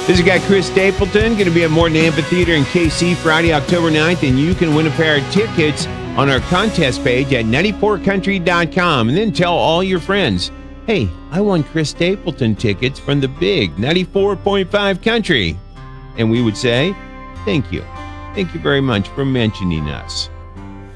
This is guy Chris Stapleton, going to be at Morton Amphitheater in KC Friday, October 9th, and you can win a pair of tickets on our contest page at 94country.com, and then tell all your friends, hey, I won Chris Stapleton tickets from the big 94.5 Country. And we would say, thank you. Thank you very much for mentioning us.